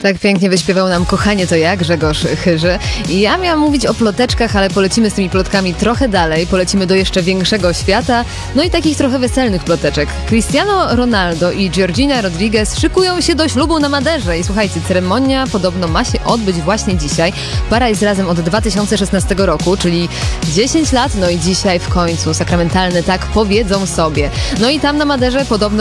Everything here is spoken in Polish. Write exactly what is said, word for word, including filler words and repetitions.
Tak pięknie wyśpiewał nam Kochanie to ja, Grzegorz Chyży. I ja miałam mówić o ploteczkach, ale polecimy z tymi plotkami trochę dalej. Polecimy do jeszcze większego świata. No i takich trochę weselnych ploteczek. Cristiano Ronaldo i Georgina Rodriguez szykują się do ślubu na Maderze. I słuchajcie, ceremonia podobno ma się odbyć właśnie dzisiaj. Para jest razem od dwa tysiące szesnastego roku, czyli dziesięć lat. No i dzisiaj w końcu sakramentalne tak powiedzą sobie. No i tam na Maderze podobno